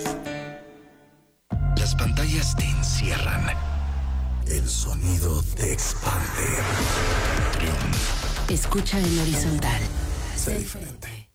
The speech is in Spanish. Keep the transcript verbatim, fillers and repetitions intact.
Las pantallas te encierran. El sonido te expande. Triunfo. Escucha en horizontal. Sé diferente.